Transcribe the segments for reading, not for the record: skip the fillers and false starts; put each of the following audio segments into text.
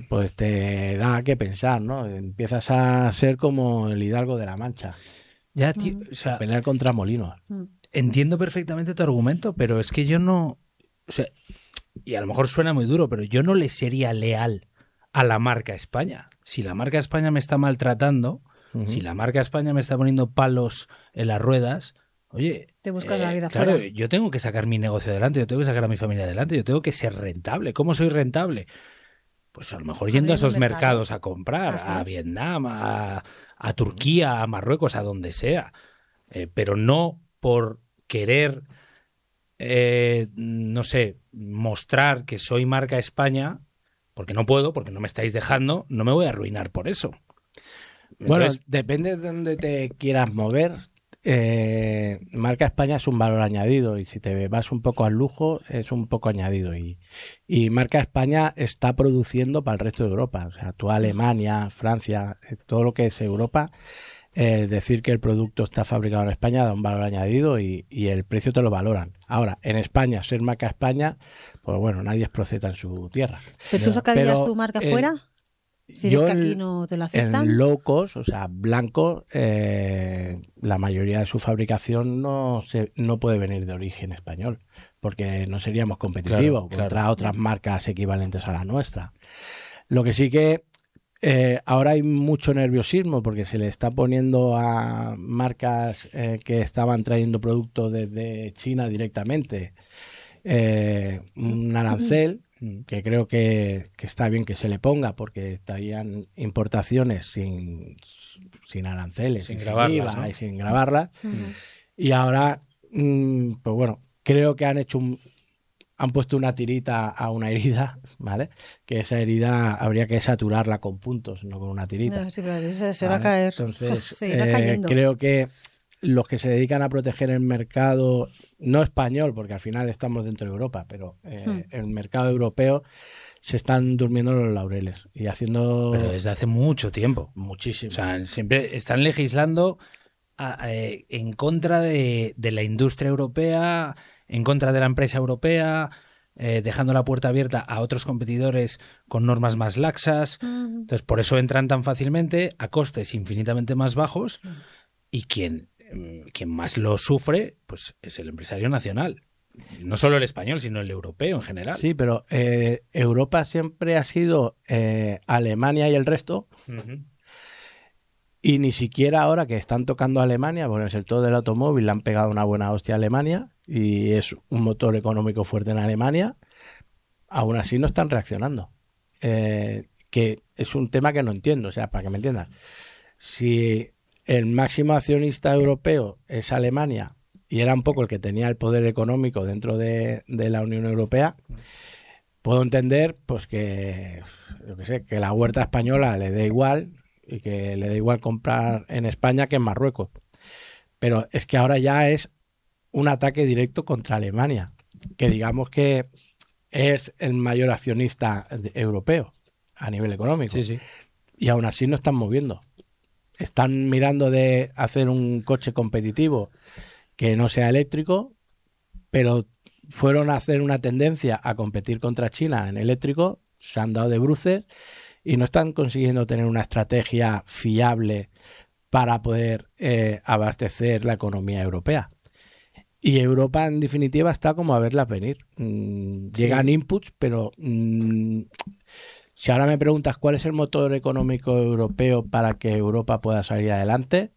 pues te da que pensar, ¿no? Empiezas a ser como el Hidalgo de la Mancha, Ya, tío, o sea, pelear contra molinos. entiendo perfectamente tu argumento, pero es que yo no... O sea, y a lo mejor suena muy duro, pero yo no le sería leal a la marca España. Si la marca España me está maltratando, si la marca España me está poniendo palos en las ruedas, oye, Te buscas la vida claro, afuera. yo tengo que sacar mi negocio adelante, yo tengo que sacar a mi familia adelante, yo tengo que ser rentable. ¿Cómo soy rentable? Pues a lo mejor yendo a Abriendo esos mercado. mercados a comprar, Así a es. Vietnam, a Turquía, a Marruecos, a donde sea. Pero no por querer, no sé, mostrar que soy marca España, porque no puedo, porque no me estáis dejando, no me voy a arruinar por eso. Bueno, Entonces, depende de dónde te quieras mover. Marca España es un valor añadido y si te vas un poco al lujo es un poco añadido y Marca España está produciendo para el resto de Europa, o sea, tú Alemania, Francia, todo lo que es Europa, decir que el producto está fabricado en España da un valor añadido y el precio te lo valoran. Ahora, en España, ser Marca España, pues bueno, nadie es profeta en su tierra. ¿Pero tú sacarías Pero tu marca fuera? Si ves yo que aquí no te lo en aceptan. low cost, o sea, blanco, la mayoría de su fabricación no puede venir de origen español, porque no seríamos competitivos claro. contra otras marcas equivalentes a la nuestra. Lo que sí que ahora hay mucho nerviosismo porque se le está poniendo a marcas que estaban trayendo productos desde China directamente un arancel que creo que está bien que se le ponga porque estarían importaciones sin aranceles, Sin y grabarlas, sin IVA ¿no? y sin grabarlas. Y ahora, pues bueno, creo que han puesto una tirita a una herida, ¿vale? Que esa herida habría que saturarla con puntos, no con una tirita. Sí, pero se va a ¿Vale? caer. Entonces, Se irá cayendo. creo que los que se dedican a proteger el mercado, no español, porque al final estamos dentro de Europa, pero el mercado europeo, se están durmiendo los laureles y haciendo Pero desde hace mucho tiempo. muchísimo. O sea, siempre están legislando en contra de la industria europea, en contra de la empresa europea, dejando la puerta abierta a otros competidores con normas más laxas. Entonces, por eso entran tan fácilmente a costes infinitamente más bajos y quien más lo sufre pues es el empresario nacional. No solo el español, sino el europeo en general. Sí, pero Europa siempre ha sido Alemania y el resto. Y ni siquiera ahora que están tocando a Alemania, bueno, en el sector del automóvil le han pegado una buena hostia a Alemania y es un motor económico fuerte en Alemania, aún así no están reaccionando. Que es un tema que no entiendo, o sea, para que me entiendas. Si el máximo accionista europeo es Alemania y era un poco el que tenía el poder económico dentro de la Unión Europea, puedo entender pues que, yo qué sé, que la huerta española le dé igual y que le dé igual comprar en España que en Marruecos. Pero es que ahora ya es un ataque directo contra Alemania, que digamos que es el mayor accionista europeo a nivel económico. Sí, sí. Y aún así no están moviendo. Están mirando de hacer un coche competitivo que no sea eléctrico, pero fueron a hacer una tendencia a competir contra China en eléctrico, se han dado de bruces y no están consiguiendo tener una estrategia fiable para poder abastecer la economía europea. Y Europa, en definitiva, está como a verlas venir. Llegan inputs, pero si ahora me preguntas cuál es el motor económico europeo para que Europa pueda salir adelante,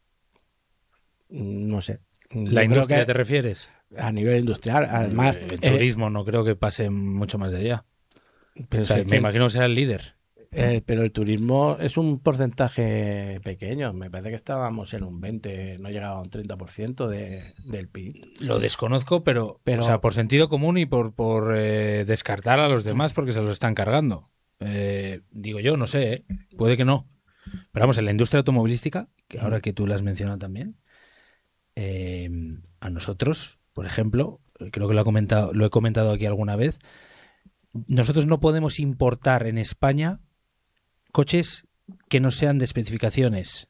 no sé. ¿La industria te refieres? A nivel industrial, además... El turismo no creo que pase mucho más de allá. Pero o sea, me imagino que será el líder. Pero el turismo es un porcentaje pequeño. Me parece que estábamos en un 20, no llegaba a un 30% del PIB. Lo desconozco, pero o sea, por sentido común y por descartar a los demás porque se los están cargando. Digo yo, no sé, puede que no. Pero vamos, en la industria automovilística, que ahora que tú la has mencionado también, a nosotros, por ejemplo, creo que lo he comentado aquí alguna vez, nosotros no podemos importar en España coches que no sean de especificaciones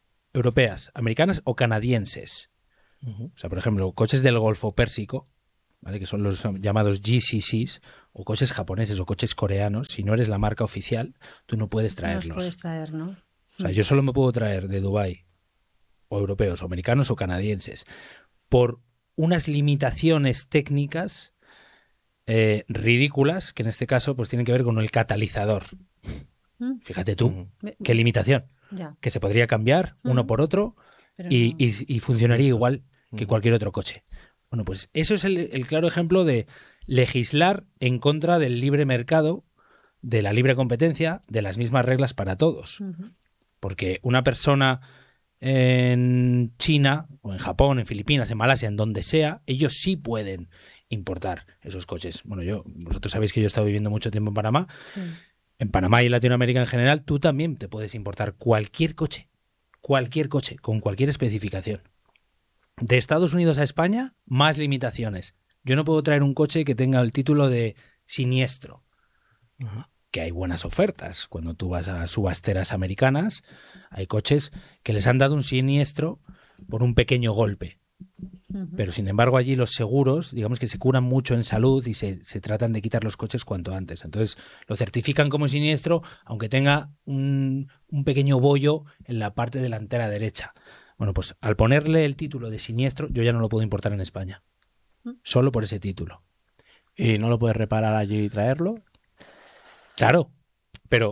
europeas, americanas o canadienses. O sea, por ejemplo, coches del Golfo Pérsico ¿vale? Que son los llamados GCCs, o coches japoneses o coches coreanos. Si no eres la marca oficial, tú no puedes No los traerlos. puedes traer, ¿no? O sea, yo solo me puedo traer de Dubái, o europeos, o americanos o canadienses, por unas limitaciones técnicas ridículas, que en este caso pues tienen que ver con el catalizador. Mm. Fíjate tú, Me- qué limitación. Ya. Que se podría cambiar uno por otro Pero y, no. y funcionaría igual que Ujú. cualquier otro coche. Bueno, pues eso es el claro ejemplo de legislar en contra del libre mercado, de la libre competencia, de las mismas reglas para todos. Ujú. Porque una persona en China o en Japón, en Filipinas, en Malasia, en donde sea, ellos sí pueden importar esos coches. Bueno, vosotros sabéis que yo he estado viviendo mucho tiempo en Panamá. Sí. En Panamá y en Latinoamérica en general, tú también te puedes importar cualquier coche, con cualquier especificación. De Estados Unidos a España, más limitaciones. Yo no puedo traer un coche que tenga el título de siniestro, Ajá. que hay buenas ofertas. Cuando tú vas a subasteras americanas, hay coches que les han dado un siniestro por un pequeño golpe. Ujú. Pero sin embargo allí los seguros, digamos que se curan mucho en salud y se tratan de quitar los coches cuanto antes. Entonces lo certifican como siniestro, aunque tenga un pequeño bollo en la parte delantera derecha. Bueno, pues al ponerle el título de siniestro, yo ya no lo puedo importar en España. Solo por ese título. ¿Y no lo puedes reparar allí y traerlo? Claro, pero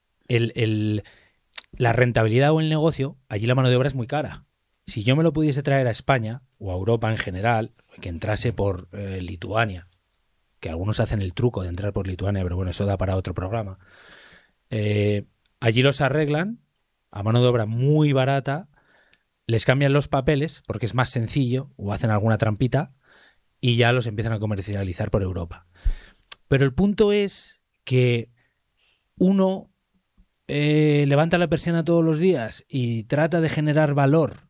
la rentabilidad o el negocio, allí la mano de obra es muy cara. Si yo me lo pudiese traer a España o a Europa en general, que entrase por Lituania, que algunos hacen el truco de entrar por Lituania, pero bueno, eso da para otro programa. Allí los arreglan a mano de obra muy barata, les cambian los papeles porque es más sencillo o hacen alguna trampita y ya los empiezan a comercializar por Europa. Pero el punto es que uno levanta la persiana todos los días y trata de generar valor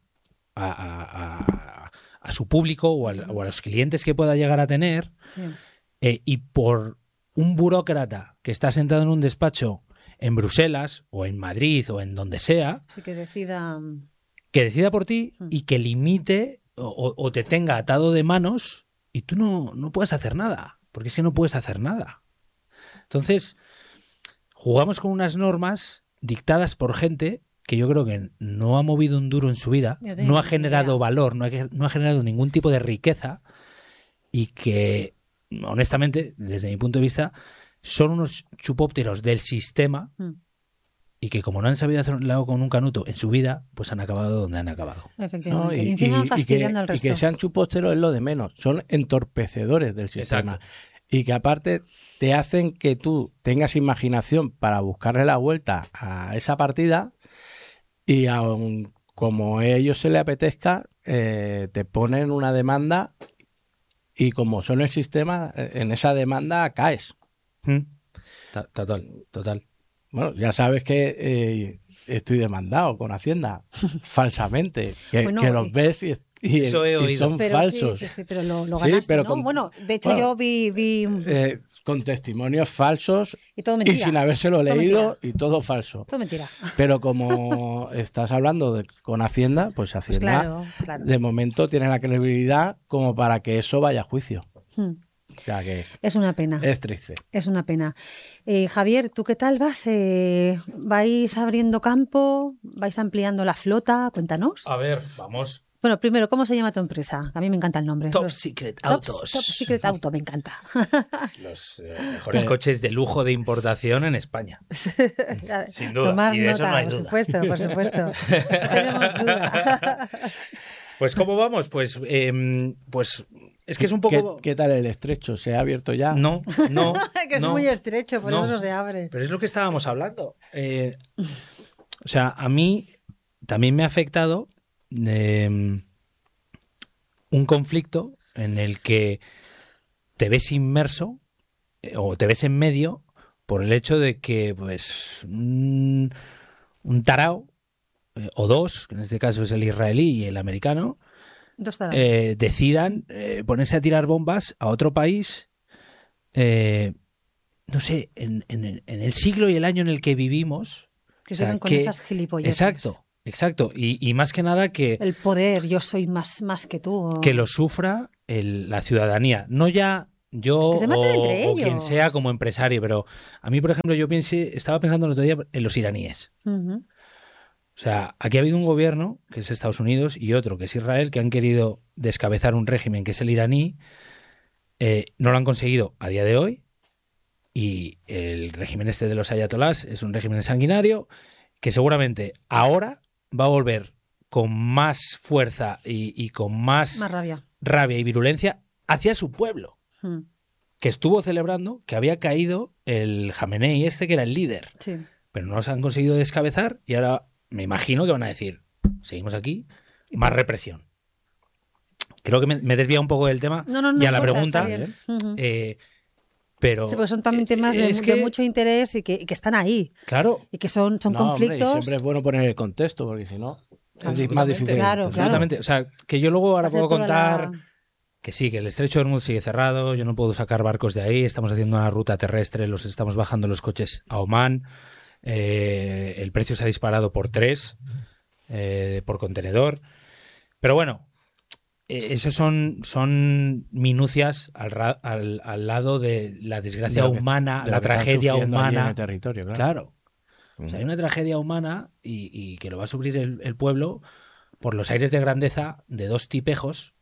a su público o a los clientes que pueda llegar a tener, Sí. y por un burócrata que está sentado en un despacho en Bruselas o en Madrid o en donde sea, Sí que decida. que decida por ti y que limite o te tenga atado de manos y tú no puedes hacer nada, porque es que no puedes hacer nada. Entonces, jugamos con unas normas dictadas por gente que yo creo que no ha movido un duro en su vida, Yo tengo no ha ni generado idea. valor, no ha generado ningún tipo de riqueza y que, honestamente, desde mi punto de vista, son unos chupópteros del sistema Mm. y que como no han sabido hacerlo con un canuto en su vida, pues han acabado donde han acabado. ¿No? Efectivamente. Y encima fastidiando al y resto. que sean chuposteros es lo de menos. Son entorpecedores del sistema. Exacto. Y que aparte te hacen que tú tengas imaginación para buscarle la vuelta a esa partida y aun como a ellos se le apetezca, te ponen una demanda y como son el sistema, en esa demanda caes. Total. Bueno, ya sabes que estoy demandado con Hacienda falsamente, que, Bueno, que los ves y Eso he y oído. son Pero falsos. sí, pero lo Sí, ganaste, pero ¿no? con- Bueno, de hecho bueno, yo vi Con testimonios falsos y todo y mentira. sin habérselo Todo leído mentira. y todo falso. Todo mentira. Pero como estás hablando con Hacienda, pues Pues Hacienda claro. de momento tiene la credibilidad como para que eso vaya a juicio. Hmm. O sea que Es una pena. es triste. Es una pena. Javier, ¿tú qué tal vas? ¿Vais abriendo campo? ¿Vais ampliando la flota? Cuéntanos. A ver, vamos. Bueno, primero, ¿cómo se llama tu empresa? A mí me encanta el nombre. Top Los- Secret Top- Autos. Top Secret Auto, me encanta. Los mejores coches de lujo de importación en España. Sin duda. Tomar Y de eso nota, no hay por duda. supuesto, por supuesto. No tenemos duda. Pues ¿cómo vamos? Pues es que es un poco... ¿Qué tal el estrecho? ¿Se ha abierto ya? No. Que es no. muy estrecho, por No. eso no se abre. Pero es lo que estábamos hablando. O sea, a mí también me ha afectado un conflicto en el que te ves inmerso o te ves en medio por el hecho de que pues un tarao o dos, que en este caso es el israelí y el americano, Dos tarados. decidan ponerse a tirar bombas a otro país, no sé, en el siglo y el año en el que vivimos. Que o sea, siguen con que- esas gilipolleces. Exacto. exacto. Y más que nada que El poder, yo soy más que tú. que lo sufra la ciudadanía. No ya yo Que se maten entre o quien ellos. sea como empresario, pero a mí, por ejemplo, estaba pensando el otro día en los iraníes. Ujú. O sea, aquí ha habido un gobierno, que es Estados Unidos, y otro, que es Israel, que han querido descabezar un régimen, que es el iraní. No lo han conseguido a día de hoy. Y el régimen este de los ayatolás es un régimen sanguinario que seguramente ahora va a volver con más fuerza y con más Más rabia. rabia y virulencia hacia su pueblo, Mm. que estuvo celebrando que había caído el Jamenei este, que era el líder. Sí. Pero no los han conseguido descabezar y ahora me imagino que van a decir, seguimos aquí, más represión. Creo que me he desviado un poco del tema No, no, no y a la importa, pregunta, está bien. Ujú. pero... Sí, pues son también temas de, es de que, mucho interés y que están ahí. claro, Y que son No, hombre, y conflictos. siempre es bueno poner el contexto, porque si no, es más Absolutamente. difícil. Claro, entender. absolutamente. O sea, que yo luego ahora hace puedo toda contar la- que sí, que el estrecho de Hormuz sigue cerrado, yo no puedo sacar barcos de ahí, estamos haciendo una ruta terrestre, los estamos bajando los coches a Omán, el precio se ha disparado por 3 por contenedor. Pero bueno, eso son minucias al lado de la desgracia De lo que- humana, de la lo que están tragedia sufriendo allí en humana. el territorio, claro. Claro. O sea, hay una tragedia humana y que lo va a sufrir el pueblo por los aires de grandeza de dos tipejos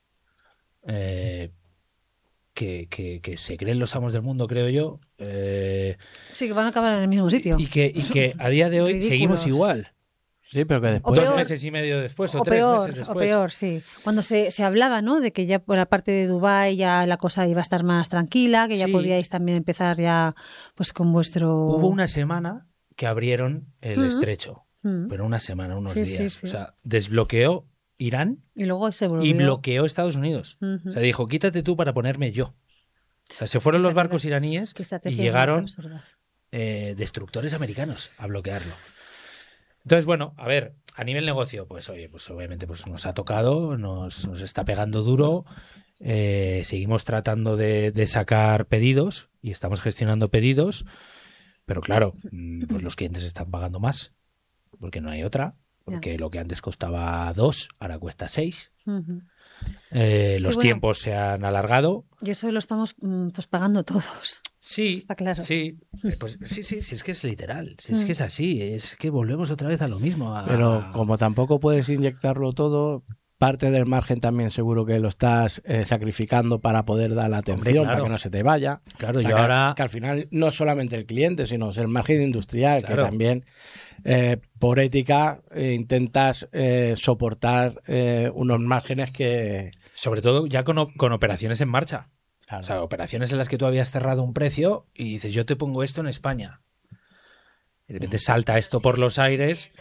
que se creen los amos del mundo, creo yo. Sí, que van a acabar en el mismo sitio. Y que a día de hoy Ridículos. seguimos igual. Sí, pero que O después... peor. 2 meses y medio después o O 3 peor, meses o después. peor, sí. Cuando se hablaba, ¿no? De que ya por la parte de Dubái ya la cosa iba a estar más tranquila, que ya Sí. podíais también empezar ya pues con vuestro... Hubo una semana que abrieron el Mm. estrecho. Mm. Pero una semana, unos Sí, sí, días. sí. O sea, desbloqueó Irán Y luego se volvió... y bloqueó Estados Unidos. Ujú. O sea, dijo, quítate tú para ponerme yo. O sea, se fueron los barcos iraníes Qué y estrategias más llegaron absurdas. destructores americanos a bloquearlo. Entonces, bueno, a ver, a nivel negocio, pues oye, pues obviamente pues nos ha tocado, nos está pegando duro. Seguimos tratando de sacar pedidos y estamos gestionando pedidos, pero claro, pues los clientes están pagando más, porque no hay otra, porque lo que antes costaba 2, ahora cuesta 6. Ujú. Los bueno. tiempos se han alargado. Y eso lo estamos pues pagando todos. Sí, Está claro. sí. Pues sí, es que es literal, si es que es así, es que volvemos otra vez a lo mismo. Pero como tampoco puedes inyectarlo todo, parte del margen también seguro que lo estás sacrificando para poder dar la atención, claro. para que no se te vaya. Claro, O sea, yo que, ahora... que al final no es solamente el cliente, sino es el margen industrial, Claro. que también por ética intentas soportar unos márgenes que... Sobre todo ya con operaciones en marcha. Claro. O sea, operaciones en las que tú habías cerrado un precio y dices, yo te pongo esto en España. Y de repente salta esto por los aires.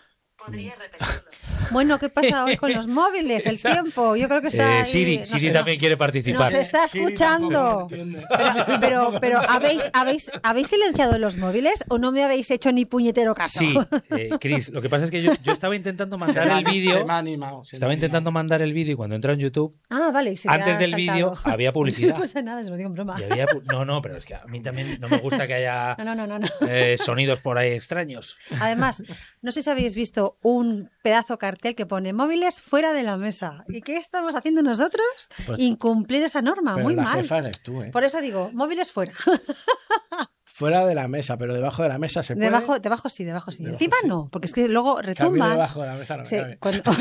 Bueno, ¿qué pasa hoy con los móviles? El tiempo. Yo creo que está ahí, Siri nos- también quiere participar. Nos está escuchando. Pero ¿habéis silenciado los móviles o no me habéis hecho ni puñetero caso? Sí, Chris, lo que pasa es que yo estaba intentando mandar el vídeo. Estaba intentando mandar el vídeo y cuando entra en YouTube, Ah, vale. se te antes ha del saltado. vídeo había publicidad. No pasa nada, se lo digo en broma. Y había no, pero es que a mí también no me gusta que haya No. sonidos por ahí extraños. Además, no sé si habéis visto un pedazo cartel que pone móviles fuera de la mesa. ¿Y qué estamos haciendo nosotros? Pues- Incumplir esa norma. Pero Muy la mal. jefa eres tú, ¿eh? Por eso digo, móviles fuera. Fuera de la mesa, pero debajo de la mesa se puede. Debajo sí. Debajo Encima sí. no, porque es que luego Que a mí retumba. debajo de la mesa no me Sí, cabe.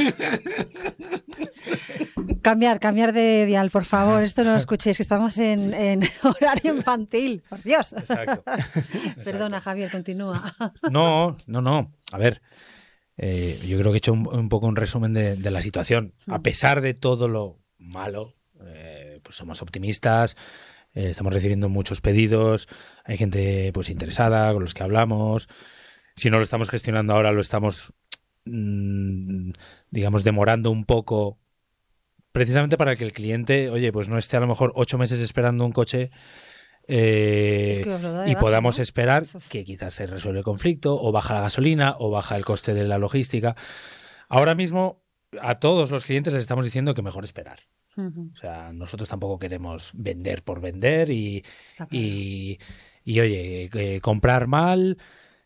cambiar de dial, por favor. Esto no lo escuchéis, que estamos en horario infantil. Por Dios. Exacto. Perdona, Javier, continúa. No. A ver, yo creo que he hecho un poco un resumen de la situación. A pesar de todo lo malo, pues somos optimistas, estamos recibiendo muchos pedidos, hay gente pues interesada con los que hablamos. Si no lo estamos gestionando ahora, lo estamos, digamos, demorando un poco, precisamente para que el cliente, oye, pues no esté a lo mejor 8 meses esperando un coche. Es que os lo da de Y baja, podamos ¿no? esperar que quizás se resuelve el conflicto o baja la gasolina o baja el coste de la logística. Ahora mismo a todos los clientes les estamos diciendo que mejor esperar. Ujú, O sea, nosotros tampoco queremos vender por vender está claro. y oye, comprar mal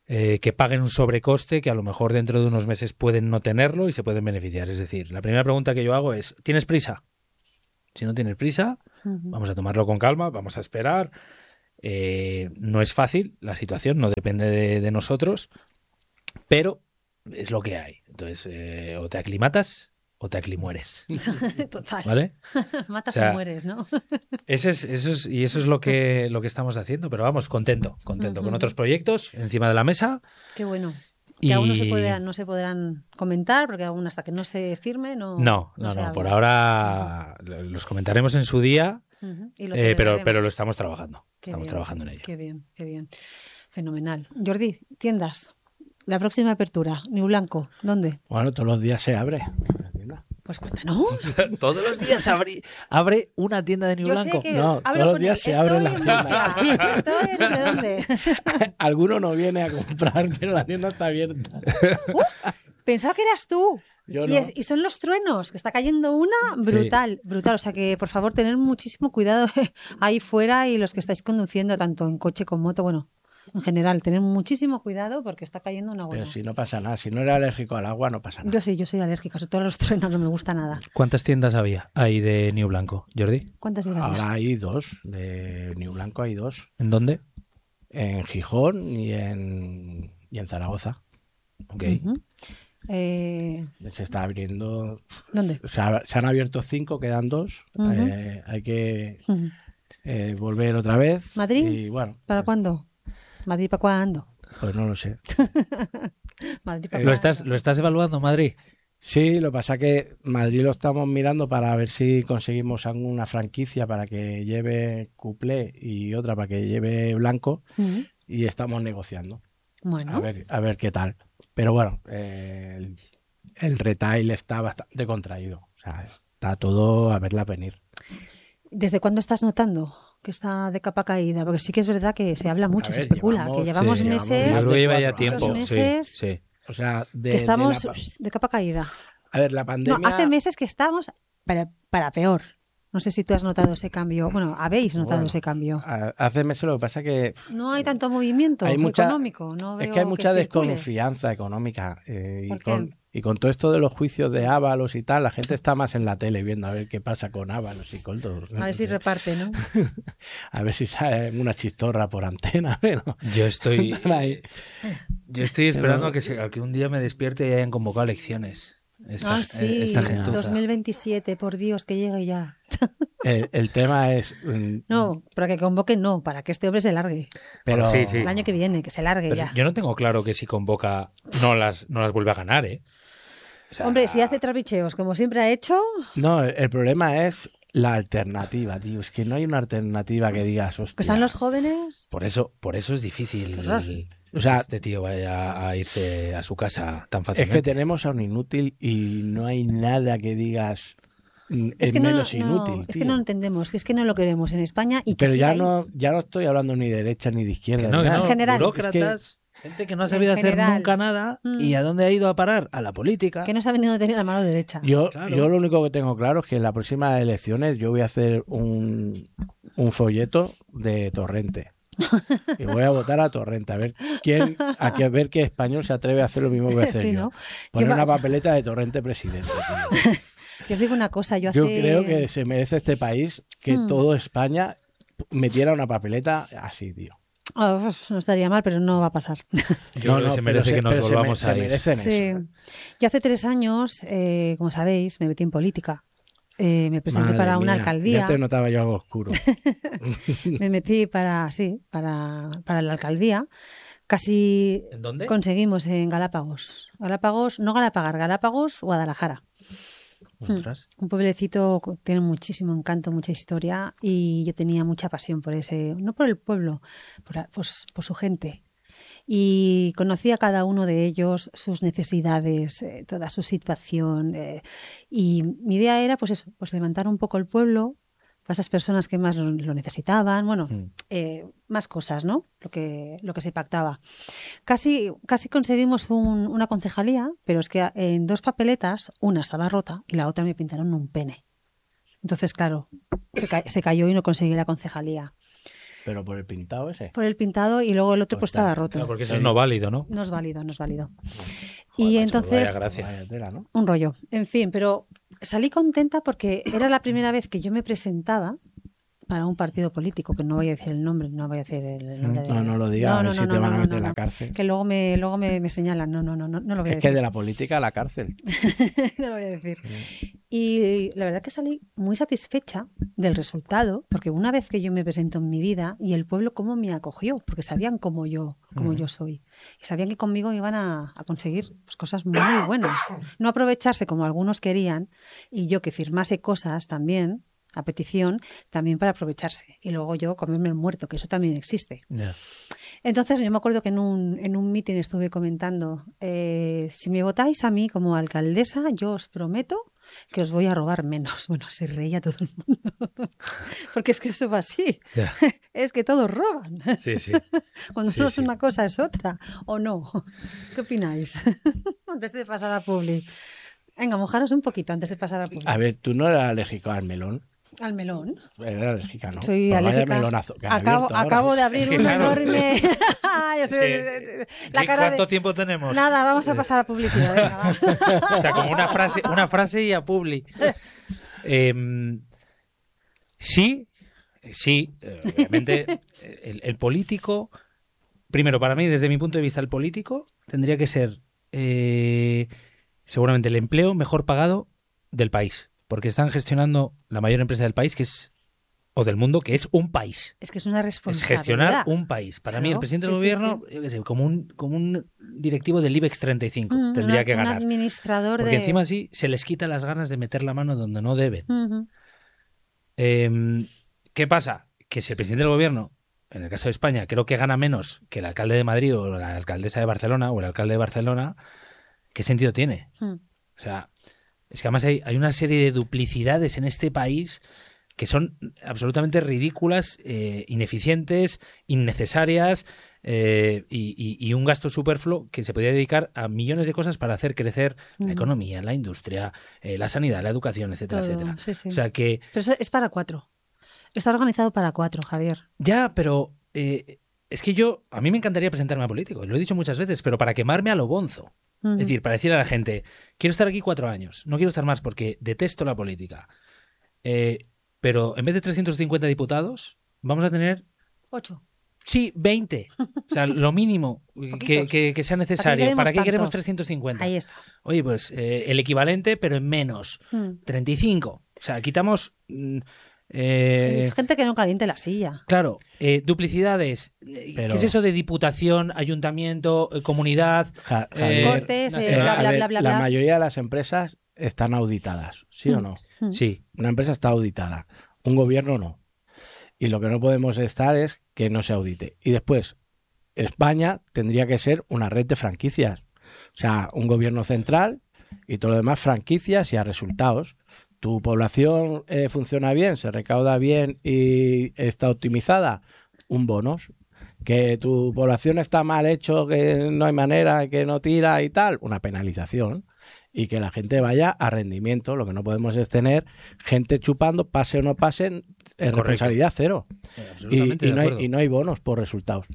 que paguen un sobrecoste que a lo mejor dentro de unos meses pueden no tenerlo y se pueden beneficiar. Es decir, la primera pregunta que yo hago es, ¿tienes prisa? Si no tienes prisa, vamos a tomarlo con calma, vamos a esperar. No es fácil la situación, no depende de nosotros, pero es lo que hay. Entonces, o te aclimatas o te aclimueres. Total. ¿Vale? Matas O sea, o mueres, ¿no? Eso es lo que estamos haciendo, pero vamos, contento con otros proyectos encima de la mesa. Qué bueno. Que aún no se podrán comentar, porque aún hasta que no se firme No, por ahora los comentaremos en su día, Y lo pero lo estamos trabajando. Trabajando en ello. Qué bien, qué bien. Fenomenal. Jordi, tiendas. La próxima apertura, New Blanco, ¿dónde? Bueno, todos los días se abre la tienda. Pues cuéntanos. Todos los días abre una tienda de New Blanco. No, todos los días se abren las tiendas. Estoy no sé dónde. Alguno no viene a comprar, pero la tienda está abierta. Pensaba que eras tú. Yo no. Y son los truenos, que está cayendo una brutal, brutal. O sea que, por favor, tener muchísimo cuidado ahí fuera y los que estáis conduciendo, tanto en coche como moto, bueno, en general, tener muchísimo cuidado porque está cayendo una buena. Pero si no pasa nada, si no eres alérgico al agua, no pasa nada. Yo soy alérgica, sobre todo a los truenos, no me gusta nada. ¿Cuántas tiendas había ahí de New Blanco, Jordi? ¿Cuántas tiendas Ahora hay 2, de New Blanco hay 2. ¿En dónde? En Gijón y en Zaragoza. Ok. Se está abriendo. ¿Dónde? O sea, se han abierto 5, quedan 2. Hay que volver otra vez. ¿Madrid? Y, bueno, ¿Para cuándo? ¿Madrid para cuándo? Pues no lo sé. ¿Madrid para ¿Lo cuándo? estás evaluando, Madrid? Sí, lo que pasa es que Madrid lo estamos mirando para ver si conseguimos alguna franquicia para que lleve Cuplé y otra para que lleve Blanco, y estamos negociando. Bueno. A ver qué tal. Pero bueno, el retail está bastante contraído. O sea, está todo a verla venir. ¿Desde cuándo estás notando que está de capa caída? Porque sí que es verdad que se habla mucho, se especula, que llevamos meses. Yo creo que lleva ya muchos tiempo. meses, Sí. O sea, que estamos de capa caída. A ver, la pandemia. No, hace meses que estamos para peor. No sé si tú has notado ese cambio. Bueno, habéis notado ese cambio. Hace meses lo que pasa es que No hay tanto movimiento económico. No veo es que hay mucha circule. desconfianza económica. Y con todo esto de los juicios de Ábalos y tal, la gente está más en la tele viendo a ver qué pasa con Ábalos y con todo. A ver si reparte, ¿no? A ver si sale una chistorra por antena. Pero... Yo estoy esperando a que un día me despierte y hayan convocado elecciones. Esta gentuza. 2027, por Dios, que llegue ya. El tema es... No, para que convoquen no, para que este hombre se largue. Pero sí. El año que viene, que se largue Pero ya. yo no tengo claro que si convoca no las vuelve a ganar, ¿eh? O sea, Hombre, si hace trapicheos, como siempre ha hecho... No, el problema es la alternativa, tío. Es que no hay una alternativa que digas, hostia. Que están los jóvenes... Por eso es difícil o sea, este tío vaya a irse a su casa tan fácilmente. Es que tenemos a un inútil y no hay nada que digas es que menos inútil. Es que no lo entendemos, que es que no lo queremos en España y que pero ya no estoy hablando ni de derecha ni de izquierda. Que no, en general. Burócratas, gente que no ha sabido hacer nunca nada y ¿a dónde ha ido a parar? A la política. Que no se ha venido a tener la mano derecha. Yo lo único que tengo claro es que en las próximas elecciones yo voy a hacer un folleto de Torrente. Y voy a votar a Torrente, a ver qué español se atreve a hacer lo mismo que voy a hacer Sí, yo. ¿no? Poner una papeleta de Torrente presidente, tío. Yo os digo una cosa, yo creo que se merece este país que todo España metiera una papeleta así, tío. No estaría mal, pero no va a pasar. Yo creo que se merece que nos volvamos a ir. Se merecen eso. Yo hace 3 años, como sabéis, me metí en política. Me presenté para una alcaldía. Ya te notaba yo algo oscuro. Me metí para la alcaldía. Casi ¿En dónde? conseguimos en Galápagos. Galápagos, Guadalajara. Ostras. Un pueblecito que tiene muchísimo encanto, mucha historia, y yo tenía mucha pasión por ese, no por el pueblo, por su gente. Y conocí a cada uno de ellos, sus necesidades, toda su situación. Y mi idea era, pues eso, pues levantar un poco el pueblo para esas personas que más lo necesitaban. Bueno, más cosas, ¿no? Lo que se pactaba. Casi conseguimos una concejalía, pero es que en 2 papeletas, una estaba rota y la otra me pintaron un pene. Entonces, claro, se cayó y no conseguí la concejalía. Pero por el pintado ese. Por el pintado y luego el otro pues Ostras, estaba roto. Claro, porque eso es no válido, ¿no? No es válido, no es válido. Joder, Y macho, entonces, vaya gracia. Vaya tela, ¿no? un rollo. En fin, pero salí contenta porque era la primera vez que yo me presentaba para un partido político, que no voy a decir el nombre, no voy a decir el nombre de... No lo digas, a ver si te van a meter en la cárcel. Que luego me señalan, no lo voy a Es decir. que de la política a la cárcel. No lo voy a decir. Sí. Y la verdad que salí muy satisfecha del resultado, porque una vez que yo me presento en mi vida y el pueblo cómo me acogió, porque sabían cómo yo soy. Y sabían que conmigo iban a conseguir pues, cosas muy buenas. No aprovecharse como algunos querían y yo que firmase cosas también, a petición, también para aprovecharse. Y luego yo comerme el muerto, que eso también existe. Ya. Entonces yo me acuerdo que en un meeting estuve comentando, si me votáis a mí como alcaldesa, yo os prometo que os voy a robar menos. Bueno, se reía todo el mundo. Porque es que eso va así. Ya. Es que todos roban. Sí, sí. Cuando Sí, no es sí. una cosa es otra. ¿O no? ¿Qué opináis? Antes de pasar a Publi. Venga, mojaros un poquito antes de pasar a Publi. A ver, tú no eras alérgico al melón. Al melón. Eres alérgica, ¿no? Soy Pues vaya alérgica. melonazo que has abierto ahora. Acabo de abrir Es que un claro. enorme... Yo Es soy- que, la cara ¿cuánto de... tiempo tenemos? Nada, vamos a pasar a publicidad. Venga, va. O sea, como una frase y a Publi. Sí, obviamente el político, primero para mí, desde mi punto de vista, el político tendría que ser seguramente el empleo mejor pagado del país, porque están gestionando la mayor empresa del país, que es o del mundo, que es un país. Es que es una Es responsabilidad. gestionar un país. Para mí, el Claro, presidente sí, del sí, gobierno, yo qué sé, como un directivo del IBEX 35, tendría que Un ganar. administrador Porque de... encima así se les quita las ganas de meter la mano donde no deben. Ujú. ¿Qué pasa? Que si el presidente del gobierno, en el caso de España, creo que gana menos que el alcalde de Madrid o la alcaldesa de Barcelona o el alcalde de Barcelona, ¿qué sentido tiene? Mm. O sea, es que además hay una serie de duplicidades en este país que son absolutamente ridículas, ineficientes, innecesarias y un gasto superfluo que se podría dedicar a millones de cosas para hacer crecer la economía, la industria, la sanidad, la educación, etcétera, Todo, etcétera. sí, sí. O sea que Pero es para 4. Está organizado para 4, Javier. ya, pero es que a mí me encantaría presentarme a político, lo he dicho muchas veces, pero para quemarme a lo bonzo. Ujú. Es decir, para decir a la gente, quiero estar aquí 4 años, no quiero estar más porque detesto la política. Pero en vez de 350 diputados, vamos a tener, 8. sí, 20. O sea, lo mínimo Poquitos. que sea necesario. ¿Para ¿Para qué qué queremos tantos? 350? Ahí está. Oye, pues el equivalente, pero en menos. 35. O sea, quitamos... Es gente que no caliente la silla. Claro, duplicidades. Pero- ¿Qué es eso de diputación, ayuntamiento, comunidad? Javier, Cortes, nacional? bla, a bla, ver, bla, bla, la bla. mayoría de las empresas están auditadas, ¿sí o no? Sí, Una empresa está auditada, un gobierno no. Y lo que no podemos estar es que no se audite. Y después, España tendría que ser una red de franquicias. O sea, un gobierno central y todo lo demás franquicias y a resultados. Tu población funciona bien, se recauda bien y está optimizada, un bonus. Que tu población está mal hecho, que no hay manera, que no tira y tal, una penalización. Y que la gente vaya a rendimiento. Lo que no podemos es tener gente chupando, pase o no pase, responsabilidad cero. absolutamente Y de acuerdo. no hay bonos por resultados.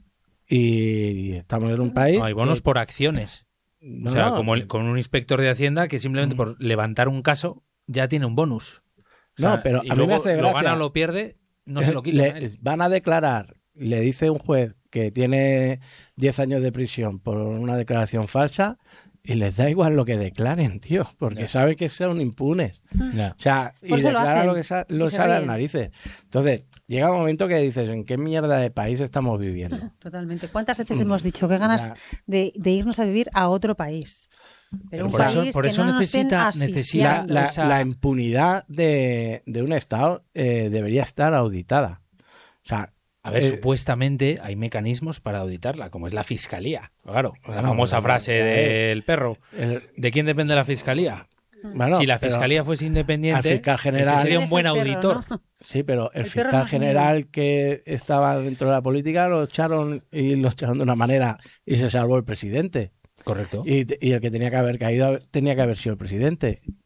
Y estamos en un país... No, hay bonos por acciones. No, O sea, no, como un inspector de Hacienda que simplemente por levantar un caso ya tiene un bonus. O sea, No, pero y a mí me luego hace lo gracia. gana o lo pierde, no se lo quitan. a él. Van a declarar, le dice un juez que tiene 10 años de prisión por una declaración falsa y les da igual lo que declaren, tío, porque Ya. saben que son impunes. Ya. O sea, y Por eso lo declaran hacen, lo que y se sale a las ríen. narices. Entonces, llega un momento que dices, ¿en qué mierda de país estamos viviendo? Totalmente. ¿Cuántas veces hemos dicho qué ganas Ya. de irnos a vivir a otro país? Pero un por eso- país por que eso no nos estén necesita asfixiando. La impunidad de un Estado debería estar auditada. O sea, A ver, Eh, supuestamente hay mecanismos para auditarla, como es la fiscalía. Claro, la Bueno, famosa bueno, frase del perro. el- ¿De quién depende la fiscalía? bueno, Si la pero- fiscalía fuese al independiente, fiscal general- ese sería ¿Quién un es buen el perro, auditor. no? Sí, pero el El perro fiscal no es general que estaba dentro de la política lo echaron de una manera y se salvó el presidente. Correcto. Y el que tenía que haber caído tenía que haber sido el presidente.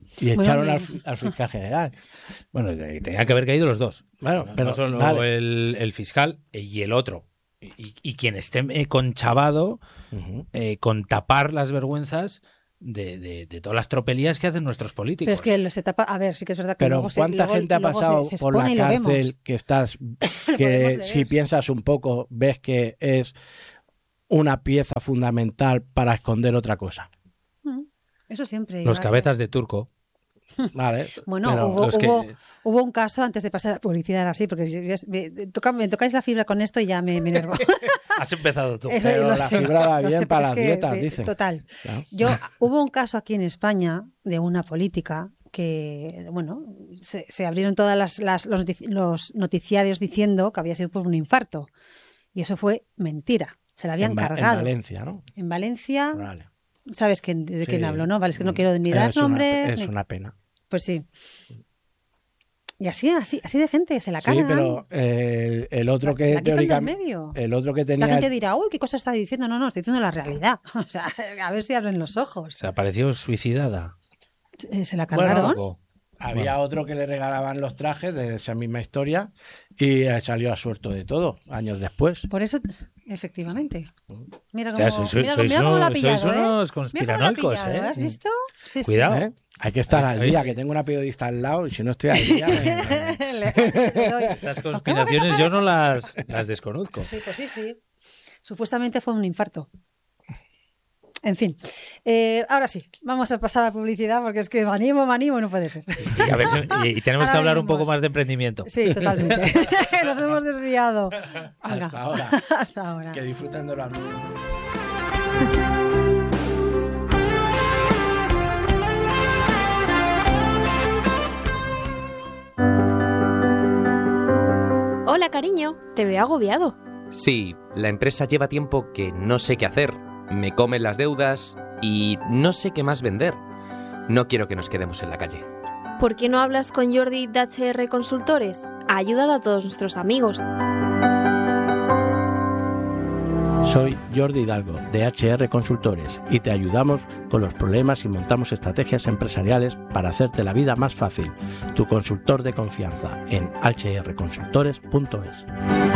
Y Muy echaron bien. al fiscal general. Bueno, tenían que haber caído los dos. Bueno, pero No solo vale. el fiscal y el otro. Y quien esté conchavado Ujú. con tapar las vergüenzas de todas las tropelías que hacen nuestros políticos. Pero es que se tapa. A ver, sí que es verdad que Pero luego ¿cuánta gente ha luego pasado se por la expone y lo cárcel vemos. que estás, Lo que podemos si leer. piensas un poco ves que es una pieza fundamental para esconder otra cosa? Eso siempre. Los iba a cabezas de turco. Vale, Bueno, pero los que- hubo un caso antes de pasar a publicidad, era así, porque si me tocáis la fibra con esto y ya me enervo. Has empezado tú. Eso, pero lo la sé, fibra va lo bien sé, para pero es las dietas, que, dicen. Total. Claro. Hubo un caso aquí en España de una política que, bueno, se abrieron todas los noticiarios diciendo que había sido por un infarto. Y eso fue mentira. Se la habían En cargado. Valencia, ¿no? En Valencia, Vale. ¿sabes de quién Sí. hablo, no? Vale, es que no quiero ni dar nombres. Es ni- una pena. Pues sí. Y así de gente, se la Sí, cargan. pero el otro que la quitan del teóricamente... medio. El otro que La tenía... gente dirá, uy, ¿qué cosa está diciendo? No, estoy diciendo la realidad. O sea, a ver si abren los ojos. Se apareció suicidada. Se la Bueno, cargaron. Luego, Había otro que le regalaban los trajes de esa misma historia y salió absuelto de todo, años después. Por eso, efectivamente. Mira o cómo, sea, sois mira cómo lo ha sois pillado, unos Mira cómo lo ha conspiranoicos, pillado, ¿has visto? Sí, sí. Cuidado. ¿Eh? Hay que estar al Oye. día, que tengo una periodista al lado y si no estoy al día... Le doy. Estas ¿Cómo que conspiraciones no yo no sabes las desconozco. Sí, pues sí. Supuestamente fue un infarto. En fin, ahora sí, vamos a pasar a publicidad porque es que me animo, no puede ser. Y, a ver y tenemos que Ahora hablar un venimos. poco más de emprendimiento. Sí, totalmente. Nos hemos desviado. Venga, Hasta ahora. hasta ahora. Que disfruten de los anuncios. Hola, cariño, te veo agobiado. Sí, la empresa lleva tiempo que no sé qué hacer, me comen las deudas y no sé qué más vender. No quiero que nos quedemos en la calle. ¿Por qué no hablas con Jordi de HR Consultores? Ha ayudado a todos nuestros amigos. Soy Jordi Hidalgo, de HR Consultores, y te ayudamos con los problemas y montamos estrategias empresariales para hacerte la vida más fácil. Tu consultor de confianza en hrconsultores.es.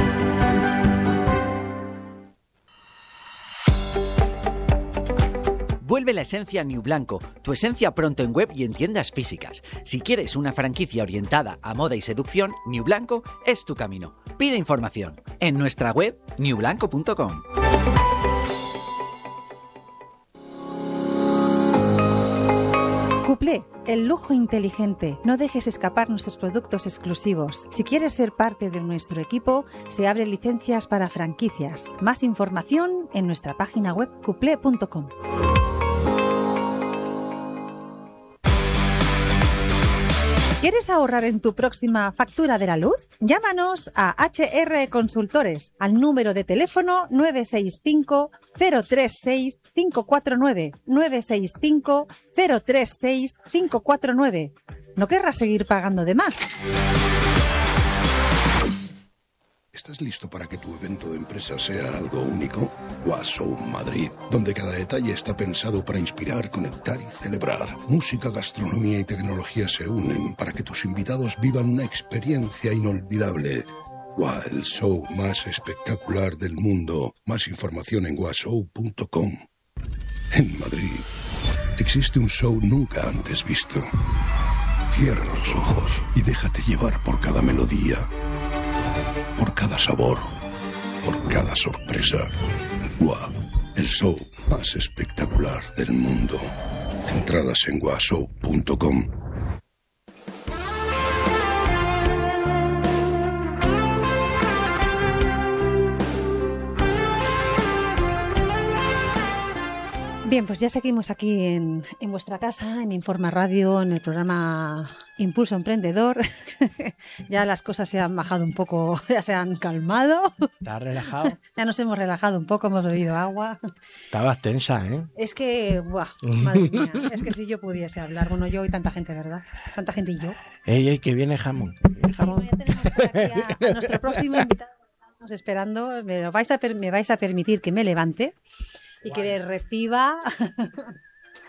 Vuelve la esencia New Blanco, tu esencia pronto en web y en tiendas físicas. Si quieres una franquicia orientada a moda y seducción, New Blanco es tu camino. Pide información en nuestra web newblanco.com. Cuplé, el lujo inteligente. No dejes escapar nuestros productos exclusivos. Si quieres ser parte de nuestro equipo, se abren licencias para franquicias. Más información en nuestra página web cuplé.com. ¿Quieres ahorrar en tu próxima factura de la luz? Llámanos a HR Consultores al número de teléfono 965 036 549 965 036 549. ¿No querrás seguir pagando de más? ¿Estás listo para que tu evento de empresa sea algo único? Washow Madrid, donde cada detalle está pensado para inspirar, conectar y celebrar. Música, gastronomía y tecnología se unen para que tus invitados vivan una experiencia inolvidable. El show más espectacular del mundo. Más información en washow.com. En Madrid existe un show nunca antes visto. Cierra los ojos y déjate llevar por cada melodía, por cada sabor, por cada sorpresa. El show más espectacular del mundo. Entradas en washow.com. Bien, pues ya seguimos aquí en vuestra casa, en Informa Radio, en el programa Impulso Emprendedor. Ya las cosas se han bajado un poco, ya se han calmado. ¿Estás relajado? Ya nos hemos relajado un poco, hemos bebido agua. Estabas tensa, ¿eh? Es que, ¡buah! Madre mía, es que si yo pudiese hablar, bueno, yo y tanta gente, ¿verdad? Tanta gente y yo. ¡Ey, que viene jamón! ¿Viene jamón? Bueno, ya tenemos por aquí a nuestro próximo invitado. Estamos esperando. Me vais a permitir que me levante y que le reciba.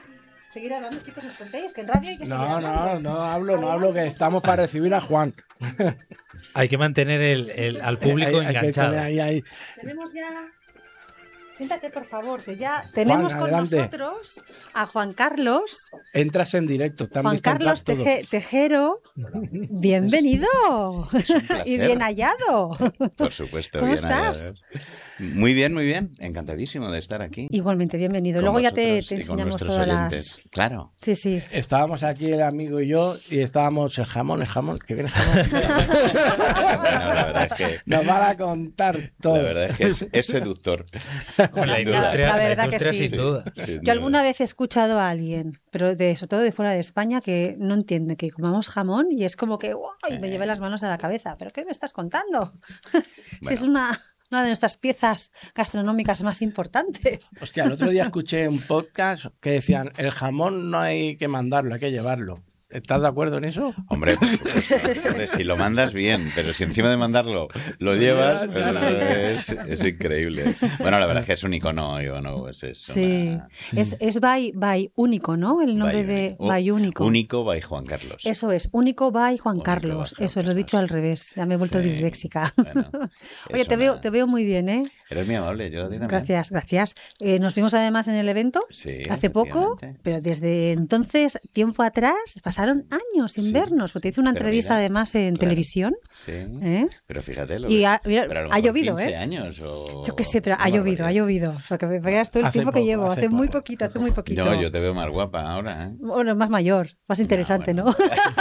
seguir hablando, chicos, os contéis que en radio hay que seguir hablando. No hablo, que estamos para recibir a Juan. Hay que mantener al público Hay que enganchado. tener ahí. Tenemos ya... Siéntate, por favor, que ya tenemos Juan, con adelante. nosotros a Juan Carlos. Entras en directo. Te han Juan visto entrar Carlos todo. Tejero. Bienvenido. placer. Y bien hallado. Por supuesto, ¿Cómo bien estás? hallados. Muy bien, muy bien. Encantadísimo de estar aquí. Igualmente, bienvenido. Con Luego ya te vosotros y con enseñamos nuestros todas oyentes. las... Claro. Sí, sí. Estábamos aquí el amigo y yo y estábamos el jamón, que viene jamón. Bueno, la verdad es que, Nos van a contar todo. la verdad es, que es seductor. La Sin duda. industria, La la verdad que industria sí. sin duda. Sin Yo duda. alguna vez he escuchado a alguien, pero sobre todo de fuera de España, que no entiende que comamos jamón y es como que ¡guay! Me llevé las manos a la cabeza. ¿Pero qué me estás contando? Si es una de nuestras piezas gastronómicas más importantes. Hostia, el otro día escuché un podcast que decían, el jamón no hay que mandarlo, hay que llevarlo. ¿Estás de acuerdo en eso? Hombre, por supuesto. Hombre, si lo mandas bien, pero si encima de mandarlo lo llevas, pues, es increíble. Bueno, la verdad es que es un icono, pues es Sí. una- Es by único, ¿no? El nombre de by único. Único by Juan Carlos. Eso es, único by Juan Único Carlos. by Juan Eso lo he dicho al revés. Ya me he vuelto Sí. disléxica. Bueno, Oye, es te veo muy bien, ¿eh? Eres muy amable, yo a ti también. Gracias, gracias. Nos vimos además en el evento Sí, hace poco, efectivamente. pero desde entonces, tiempo atrás, pasaron años sin Sí. vernos. Porque te hice una Pero entrevista mira, además en claro. televisión. Sí. ¿Eh? Pero fíjate, Y mira, pero a lo ha mejor llovido, 15 ¿eh? años o... Yo qué sé, pero ha una llovido, ha barbaridad. llovido. Porque me veas todo el Hace tiempo que poco, llevo. hace Hace muy poco. poquito, hace muy poquito. No, yo te veo más guapa ahora, ¿eh? Bueno, más mayor, más interesante, bueno.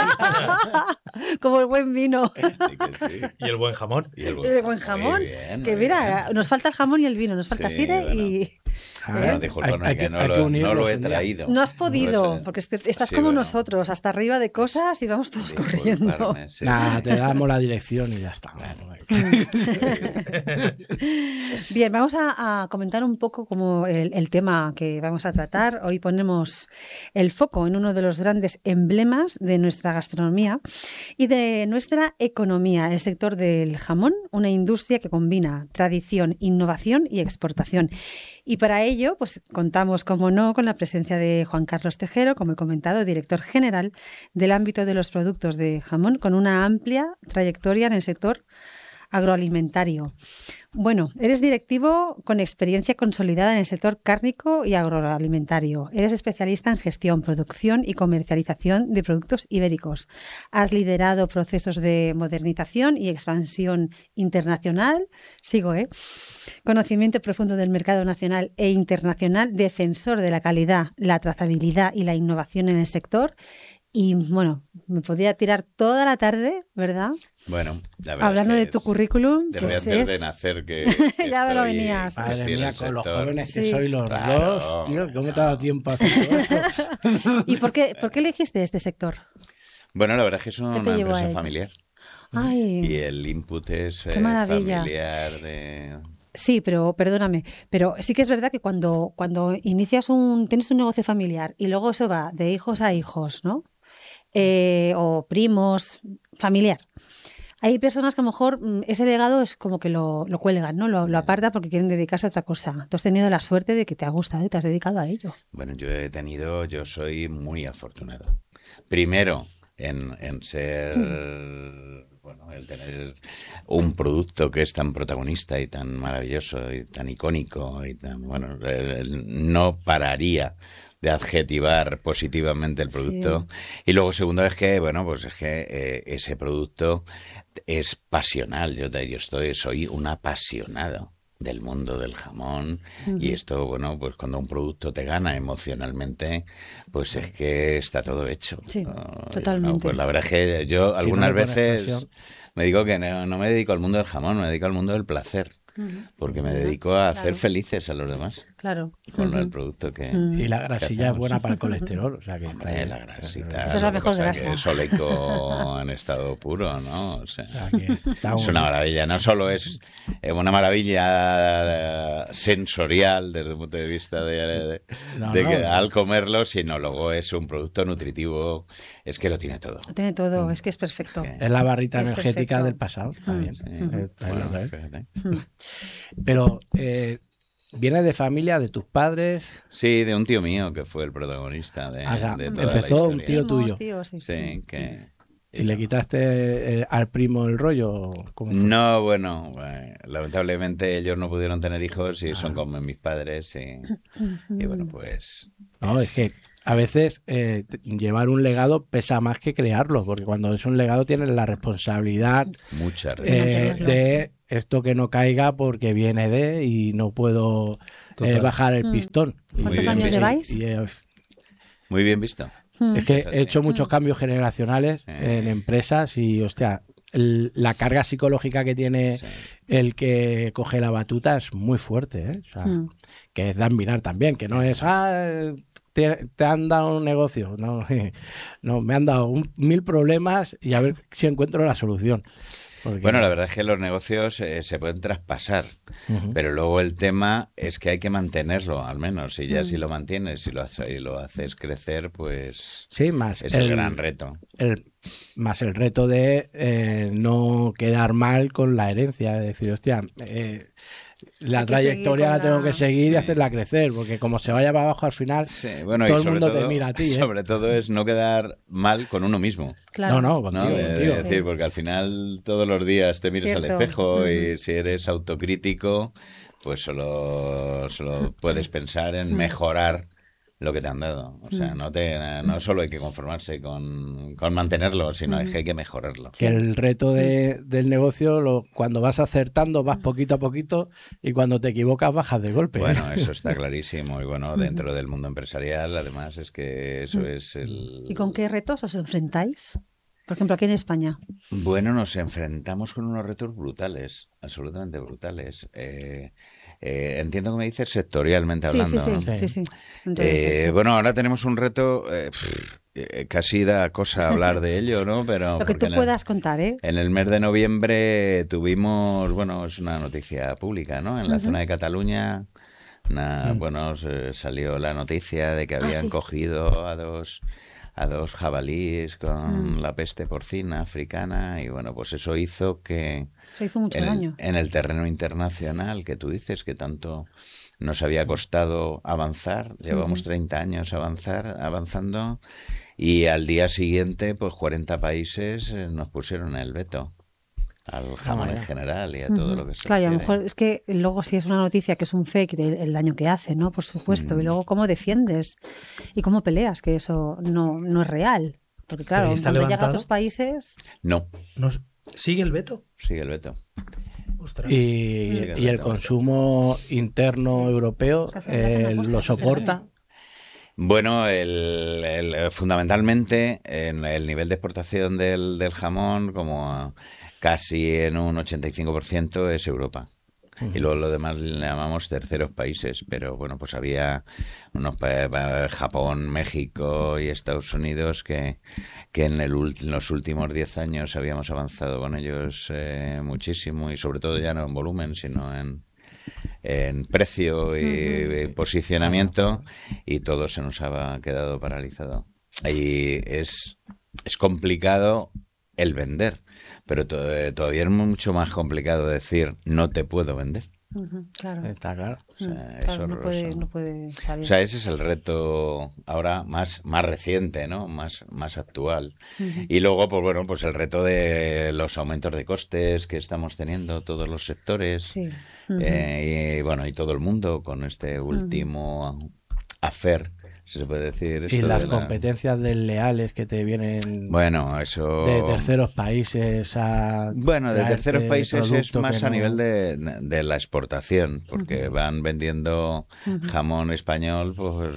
¿no? Como el buen vino. Sí que sí. Y el buen jamón. Y el El buen jamón. Muy bien, Que muy mira, bien. nos falta el jamón y el vino, nos falta Sí, Sire bueno. y... Bueno, discúlpame que no hay que lo unirlos he un día. traído. No has podido, sé. porque estás Sí, como bueno. nosotros, hasta arriba de cosas y vamos todos corriendo. Disculparme, sí. Nada, te damos la dirección y ya está. Bien, vamos a comentar un poco como el tema que vamos a tratar. Hoy ponemos el foco en uno de los grandes emblemas de nuestra gastronomía y de nuestra economía, el sector del jamón, una industria que combina tradición, innovación y exportación. Y para ello, pues contamos, como no, con la presencia de Juan Carlos Tejero, como he comentado, director general del ámbito de los productos de jamón, con una amplia trayectoria en el sector agroalimentario. Bueno, eres directivo con experiencia consolidada en el sector cárnico y agroalimentario. Eres especialista en gestión, producción y comercialización de productos ibéricos. Has liderado procesos de modernización y expansión internacional. Sigo, ¿eh? Conocimiento profundo del mercado nacional e internacional, defensor de la calidad, la trazabilidad y la innovación en el sector. Y bueno, me podía tirar toda la tarde, ¿verdad? Bueno, la verdad Hablando es de que tu currículum, desde pues antes de es... nacer que Ya me lo estoy- venías. que Madre estoy en mía, el con los sector. jóvenes que Sí. sois los Claro. dos, tío, ¿cómo te ha dado tiempo a hacer todo eso? ¿Y por qué elegiste este sector? Bueno, la verdad es que es ¿Qué una te llevó a empresa ello? familiar y Ay, el input es Qué maravilla. familiar de... sí, pero perdóname, pero sí que es verdad que cuando tienes un negocio familiar y luego eso va de hijos a hijos, ¿no? O primos, familiar. Hay personas que a lo mejor ese legado es como que lo cuelgan, ¿no? Lo apartan porque quieren dedicarse a otra cosa. Tú has tenido la suerte de que te ha gustado y te has dedicado a ello. Bueno, yo soy muy afortunado. Primero, en ser, bueno, el tener un producto que es tan protagonista y tan maravilloso y tan icónico y tan, bueno, no pararía de adjetivar positivamente el producto. Sí. Y luego, segundo, es que, bueno, pues es que ese producto es pasional. Yo soy un apasionado del mundo del jamón y esto, bueno, pues cuando un producto te gana emocionalmente, pues es que está todo hecho. Sí, totalmente. No, pues la verdad es que yo algunas veces me digo que no me dedico al mundo del jamón, me dedico al mundo del placer. Porque me dedico a hacer felices a los demás. Claro. Con el producto que. Y la grasilla es buena para el colesterol. O sea que hombre, la grasita. Esa es la mejor grasa. Que es oleico en estado puro, ¿no? O sea, es una maravilla. No solo es una maravilla sensorial desde el punto de vista de que al comerlo, sino luego es un producto nutritivo. Es que lo tiene todo. Lo tiene todo, es que es perfecto. Es la barrita energética del pasado. Está bien. Sí. Bueno, fíjate. Pero ¿Viene de familia, de tus padres? Sí, de un tío mío que fue el protagonista de toda empezó la un historia. tío tuyo. Sí, que... ¿Y le quitaste al primo el rollo? ¿Cómo fue? No, bueno, lamentablemente ellos no pudieron tener hijos y son como mis padres y bueno, pues... No, es que a veces llevar un legado pesa más que crearlo, porque cuando es un legado tienes la responsabilidad Mucha de esto que no caiga porque viene de y no puedo bajar el pistón. ¿Cuántos años lleváis? Muy bien visto. Es que he hecho muchos cambios generacionales en empresas y, hostia, la carga psicológica que tiene el que coge la batuta es muy fuerte, ¿eh? O sea, que es de admirar también, que no es, te han dado un negocio, no, no, me han dado 1000 problemas y a ver si encuentro la solución. Porque... Bueno, la verdad es que los negocios se pueden traspasar, pero luego el tema es que hay que mantenerlo, al menos, y ya si lo mantienes y lo haces crecer, pues sí, más es el gran reto. Más el reto de no quedar mal con la herencia, de decir, hostia, la trayectoria la tengo que seguir y hacerla crecer, porque como se vaya para abajo al final, bueno, todo el mundo te mira a ti. Sobre todo es no quedar mal con uno mismo. Claro. No, contigo. Es decir, porque al final todos los días te miras al espejo y si eres autocrítico, pues solo puedes pensar en mejorar lo que te han dado. O sea, no solo hay que conformarse con mantenerlo, sino que hay que mejorarlo. Que el reto del negocio, cuando vas acertando, vas poquito a poquito y cuando te equivocas, bajas de golpe. Bueno, eso está clarísimo. Y bueno, dentro del mundo empresarial, además, es que eso es el... ¿Y con qué retos os enfrentáis? Por ejemplo, aquí en España. Bueno, nos enfrentamos con unos retos brutales, absolutamente brutales. Entiendo que me dices sectorialmente hablando. Sí. Bueno, ahora tenemos un reto, casi da cosa hablar de ello, ¿no? Pero lo que tú puedas contar, ¿eh? En el mes de noviembre tuvimos, bueno, es una noticia pública, ¿no? En la zona de Cataluña, salió la noticia de que habían cogido a dos jabalíes con la peste porcina africana y bueno, pues eso hizo que mucho daño en el terreno internacional que tú dices que tanto nos había costado avanzar, llevamos 30 años avanzando y al día siguiente pues 40 países nos pusieron el veto al jamón en general y a todo lo que se Claro, y a lo mejor es que luego si es una noticia que es un fake, el daño que hace, ¿no? Por supuesto. Y luego cómo defiendes y cómo peleas, que eso no es real. Porque claro, cuando llega a otros países... No. ¿Sigue el veto? Sigue el veto. Ostras. ¿Y el consumo interno europeo lo soporta? Bueno, fundamentalmente en el nivel de exportación del jamón, como casi en un 85% es Europa. Y luego lo demás le llamamos terceros países, pero bueno, pues había unos Japón, México y Estados Unidos que en los últimos 10 años habíamos avanzado con ellos muchísimo y sobre todo ya no en volumen, sino en precio y posicionamiento y todo se nos ha quedado paralizado. Y es complicado el vender, pero todavía es mucho más complicado decir no te puedo vender. Claro. Está claro. O sea, claro, no puede salir. O sea, ese es el reto ahora más reciente, ¿no? Más actual. Y luego, pues bueno, pues el reto de los aumentos de costes que estamos teniendo todos los sectores. Sí. Y bueno, y todo el mundo con este último affair, si se puede decir. Y las competencias desleales que te vienen de terceros países de terceros países es más a nivel de la exportación, porque van vendiendo jamón español, pues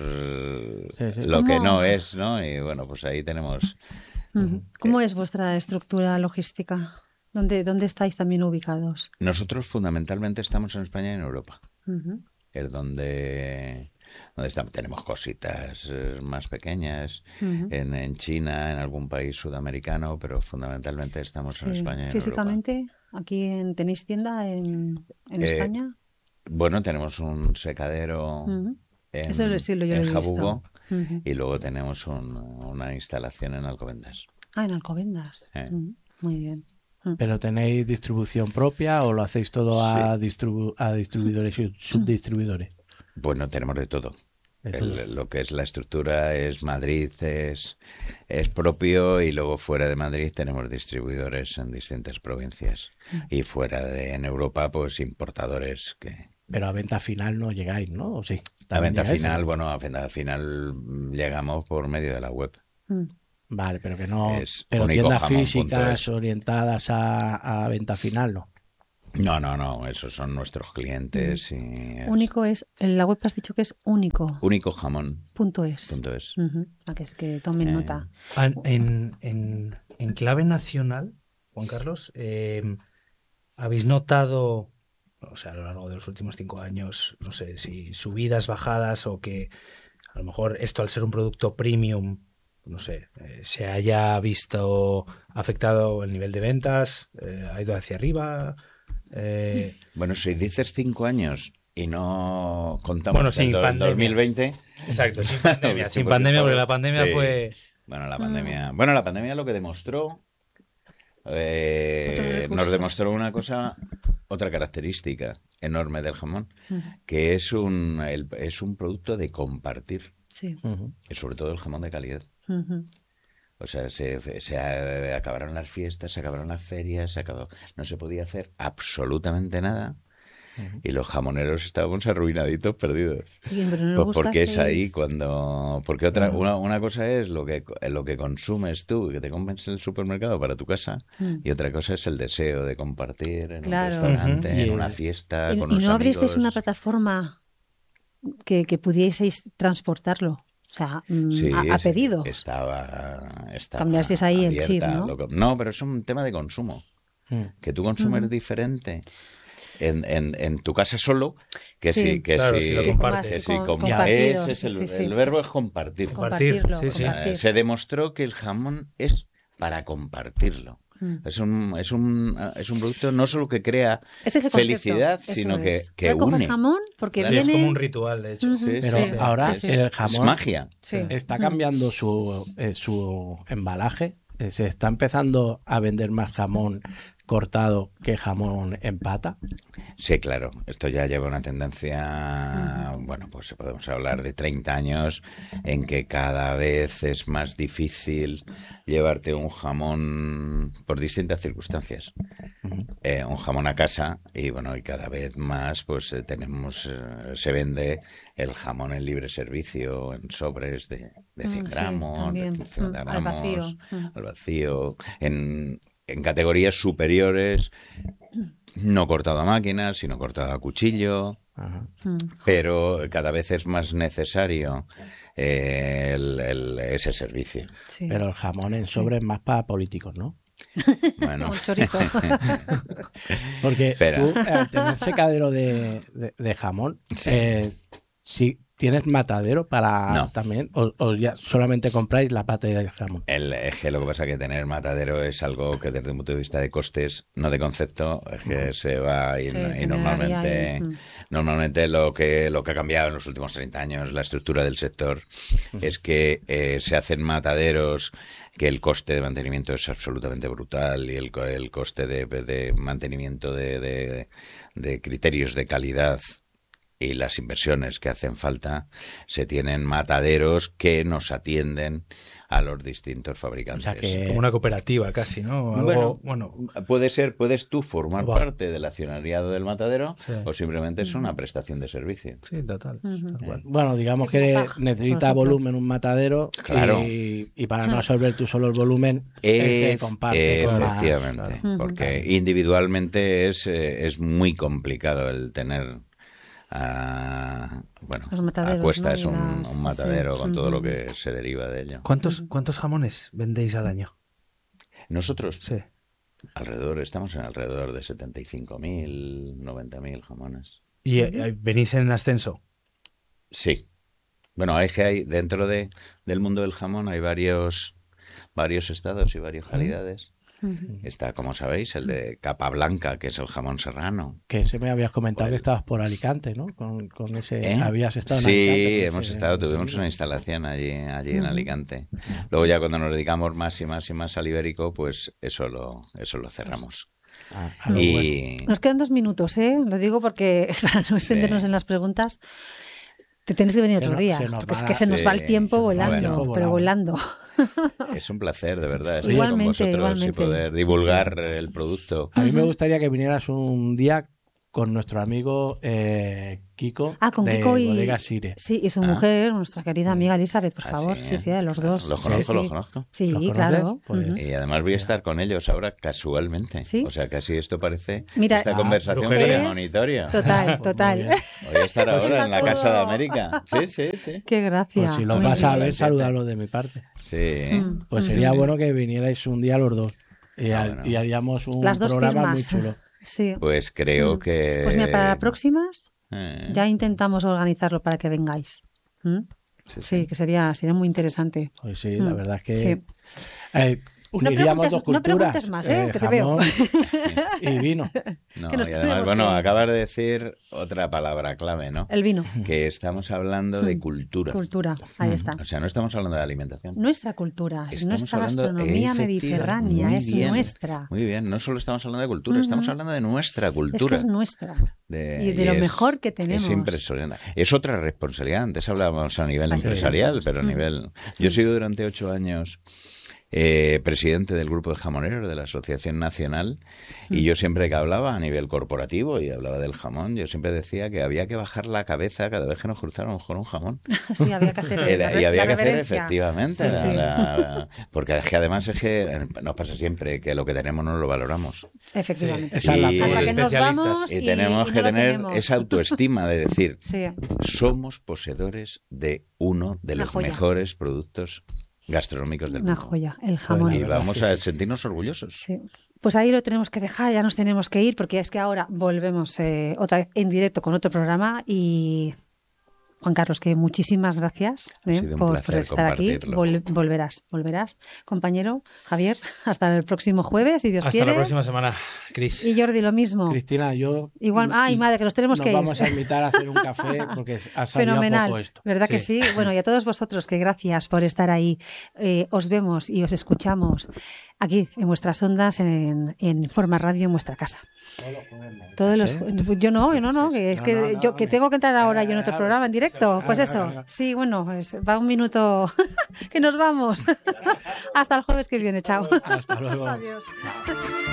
lo que no es, ¿no? Y bueno, pues ahí tenemos... ¿Cómo es vuestra estructura logística? ¿Dónde estáis también ubicados? Nosotros fundamentalmente estamos en España y en Europa. Es donde tenemos cositas más pequeñas en China, en algún país sudamericano, pero fundamentalmente estamos en España y en ¿Físicamente? Europa. ¿Aquí tenéis tienda en España? Bueno, tenemos un secadero en Jabugo y luego tenemos una instalación en Alcobendas. En Alcobendas. Muy bien. ¿Pero tenéis distribución propia o lo hacéis todo a distribuidores y subdistribuidores? Bueno, tenemos de todo. De todo. Lo que es la estructura es Madrid, es propio, y luego fuera de Madrid tenemos distribuidores en distintas provincias. Y en Europa, pues importadores que... Pero a venta final no llegáis, ¿no? ¿O sí? A venta llegáis, final, ¿no? bueno, a venta final llegamos por medio de la web. Vale, pero que no... Es Pero tiendas únicojamón.es. físicas orientadas a venta final, ¿no? No, esos son nuestros clientes. Y Único es, en la web has dicho que es único. Únicojamón.es. Para que tomen nota. En clave nacional, Juan Carlos, ¿habéis notado, o sea, a lo largo de los últimos 5 años, no sé, si subidas, bajadas, o que a lo mejor esto, al ser un producto premium, no sé, se haya visto afectado el nivel de ventas, ha ido hacia arriba? Bueno, si dices 5 años y no contamos Bueno, sin el pandemia. 2020... Exacto, sin pandemia, Sí, pues, porque la pandemia sí. fue... Bueno, la pandemia lo que demostró, nos demostró otra característica enorme del jamón, que es un producto de compartir, Sí. y sobre todo el jamón de calidad. O sea, se acabaron las fiestas, se acabaron las ferias, no se podía hacer absolutamente nada. Y los jamoneros estábamos arruinaditos, perdidos. Bien, pero no Pues porque es ahí buscasteis- porque una cosa es lo que consumes tú y que te compras en el supermercado para tu casa, y otra cosa es el deseo de compartir en Claro. un restaurante, Y en una fiesta, ¿Y con no unos abristeis amigos. una plataforma que pudieseis transportarlo? O sea, Sí, a pedido. Estaba Cambiasteis ahí el chip, abierta, ¿no? No, pero es un tema de consumo. Que tú consumes diferente en tu casa solo que Sí. si Claro, si lo compartes. que si Compartido, ese es sí. el verbo es compartir. Compartirlo. Sí, sí. compartir. Se demostró que el jamón es para compartirlo. Es un producto no solo que crea Ese es el concepto, felicidad, eso sino es. que Voy a comer une. jamón porque Claro. Sí, es viene... como un ritual, de hecho. Ujú. Sí, Pero sí, ahora sí, el es jamón magia. Sí. está cambiando su embalaje. Se está empezando a vender más jamón cortado que jamón en pata. Sí, claro. Esto ya lleva una tendencia, bueno, pues podemos hablar de 30 años en que cada vez es más difícil llevarte un jamón por distintas circunstancias. Un jamón a casa y bueno, y cada vez más pues se vende el jamón en libre servicio, en sobres de 100 Sí, gramos, también. de 50 Al gramos, vacío. al vacío, en categorías superiores, no cortado a máquina, sino cortado a cuchillo. Ajá. Pero cada vez es más necesario ese servicio. Sí. Pero el jamón en sobre es más para políticos, ¿no? Bueno, Como el chorizo. Porque Espera. tú, al tener secadero de jamón, Sí. si tienes matadero para No. también, o ya solamente compráis la pata del jamón. es que lo que pasa es que tener matadero es algo que desde un punto de vista de costes, no de concepto, es que se va y, Sí, y normalmente, generaría ahí. normalmente lo que ha cambiado en los últimos 30 años, la estructura del sector, es que se hacen mataderos que el coste de mantenimiento es absolutamente brutal y el coste de mantenimiento de criterios de calidad y las inversiones que hacen falta, se tienen mataderos que nos atienden a los distintos fabricantes. O sea que Como una cooperativa casi, ¿no? Algo, bueno, puedes tú formar Va. parte del accionariado del matadero Sí. o simplemente es una prestación de servicio. sí, total. Tal cual. bueno, digamos Sí, como que Paj, por necesita ejemplo. volumen un matadero Claro. y para no absorber tú solo el volumen, se comparte con más, Efectivamente, claro. porque individualmente es muy complicado el tener Los mataderos, a cuestas ¿no? Y un las- matadero sí. con todo lo que se deriva de ello. ¿Cuántos jamones vendéis al año? Nosotros Sí. estamos en alrededor de 75.000, 90.000 jamones. ¿Y venís en ascenso? Sí. Bueno, hay dentro del mundo del jamón hay varios estados y varias calidades. Está, como sabéis, el de capa blanca, que es el jamón serrano. Que se me habías comentado que estabas por Alicante, ¿no? Con ese... ¿Habías estado en Alicante? Sí, hemos estado, tuvimos una instalación allí en Alicante. Luego ya cuando nos dedicamos más y más al ibérico, pues eso lo cerramos. Bueno. Nos quedan 2 minutos, ¿eh? Lo digo porque para no extendernos en las preguntas, te tienes que venir otro día, porque es que se nos va el tiempo volando, pero volando. Es un placer, de verdad, estar igualmente, con vosotros y poder divulgar el producto. A mí me gustaría que vinieras un día con nuestro amigo Kiko con de Kiko Bodega Sire. Sí, y su mujer, nuestra querida amiga Elizabeth, por favor. Sí, de los dos. Los conozco. Sí, claro. Pues... Y además voy a estar con ellos ahora casualmente. ¿Sí? O sea, casi esto parece esta conversación premonitoria. Total. Voy a estar ahora en la Casa de América. Sí. Qué gracia. Pues si los vas a ver, salúdalo de mi parte. Sí. Pues sería bueno que vinierais un día los dos y haríamos un programa muy chulo. Sí. Pues creo que... Pues mira, para las próximas ya intentamos organizarlo para que vengáis. Sí, que sería muy interesante. Pues sí, la verdad es que... Sí. Uniríamos dos culturas. No preguntes más, que te veo. Y vino. No, y además, acabas de decir otra palabra clave, ¿no? El vino. Que estamos hablando de cultura. Cultura, ahí está. O sea, no estamos hablando de alimentación. Nuestra cultura, es nuestra gastronomía mediterránea, es nuestra. Muy bien, no solo estamos hablando de cultura, estamos hablando de nuestra cultura. Es que es nuestra. Y de lo mejor que tenemos. Es impresionante. Es otra responsabilidad. Antes hablábamos a nivel empresarial, pero a nivel... Yo he sido durante 8 años... presidente del grupo de jamoneros de la Asociación Nacional, y yo siempre que hablaba a nivel corporativo y hablaba del jamón, yo siempre decía que había que bajar la cabeza cada vez que nos cruzáramos con un jamón. Sí, había que hacer y había que hacer efectivamente porque es que además es que nos pasa siempre que lo que tenemos no lo valoramos. Efectivamente. Esa es la hasta que nos vamos y tenemos que tener esa autoestima de decir sí. Somos poseedores de uno de los mejores productos gastronómicos del mundo. Una joya, el jamón. Y vamos a sentirnos orgullosos. Sí. Pues ahí lo tenemos que dejar, ya nos tenemos que ir, porque es que ahora volvemos otra vez en directo con otro programa. Y Juan Carlos, que muchísimas gracias por estar aquí. Volverás. Compañero Javier, hasta el próximo jueves, si Dios quiere. Hasta la próxima semana, Cris. Y Jordi, lo mismo. Cristina, yo... Igual, madre, que nos tenemos que ir. Nos vamos a invitar a hacer un café porque ha salido fenomenal, poco esto. ¿Verdad que sí? Bueno, y a todos vosotros, que gracias por estar ahí. Os vemos y os escuchamos aquí, en vuestras ondas, en Forma Radio, en vuestra casa. Todos los... Yo no, que es que yo que tengo que entrar ahora yo en otro programa en directo. Pues eso, sí, bueno, va un minuto que nos vamos. Hasta el jueves que viene, chao. Hasta luego. Adiós. Chao.